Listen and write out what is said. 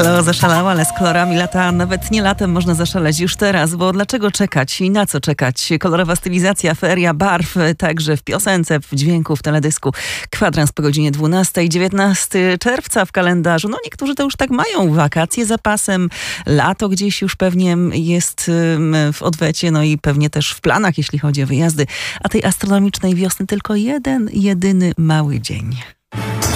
Halo, zaszalała, ale z kolorami lata, nawet nie latem można zaszaleć już teraz, bo dlaczego czekać i na co czekać? Kolorowa stylizacja, feria barw, także w piosence, w dźwięku, w teledysku. Kwadrans po godzinie 12, 19 czerwca w kalendarzu. No niektórzy to już tak mają, wakacje za pasem, lato gdzieś już pewnie jest w odwecie, no i pewnie też w planach, jeśli chodzi o wyjazdy. A tej astronomicznej wiosny tylko jeden, jedyny mały dzień.